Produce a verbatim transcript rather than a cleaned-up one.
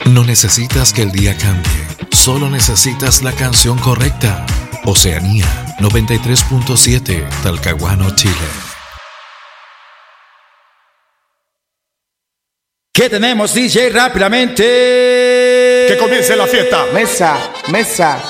No necesitas que el día cambie, solo necesitas la canción correcta. Oceanía noventa y tres punto siete, Talcahuano, Chile. ¿Qué tenemos, D J? Rápidamente. Que comience la fiesta. Mesa, mesa.